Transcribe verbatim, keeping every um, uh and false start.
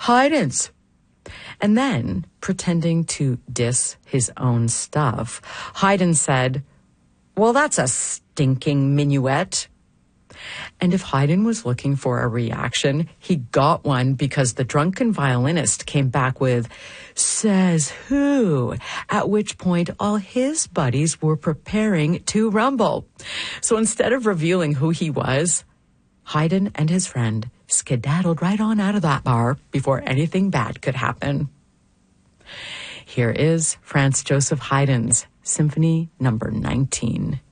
Haydn's. And then, pretending to diss his own stuff, Haydn said, well, that's a stinking minuet. And if Haydn was looking for a reaction, he got one because the drunken violinist came back with, says who? At which point all his buddies were preparing to rumble. So instead of revealing who he was, Haydn and his friend skedaddled right on out of that bar before anything bad could happen. Here is Franz Joseph Haydn's Symphony number nineteen.